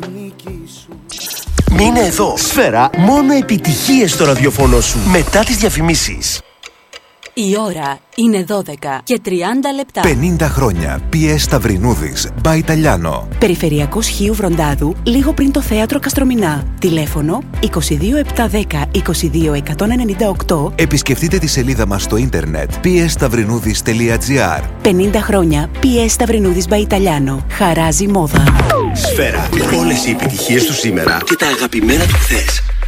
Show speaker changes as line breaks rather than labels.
Μείνε εδώ. Σφαίρα, μόνο επιτυχίες στο ραδιοφωνό σου. Μετά τις διαφημίσεις.
Η ώρα είναι 12 και 30 λεπτά.
50 χρόνια. PS Σταυρινούδης. By Italiano.
Περιφερειακός Χίου Βροντάδου, λίγο πριν το θέατρο Καστρομηνά. Τηλέφωνο 22710 22198.
Επισκεφτείτε τη σελίδα μας στο ίντερνετ psstαυρινούδης.gr.
50 χρόνια. PS Σταυρινούδης by Italiano. Χαράζει μόδα.
Σφαίρα, όλες οι επιτυχίες του σήμερα και τα αγαπημένα του χθες.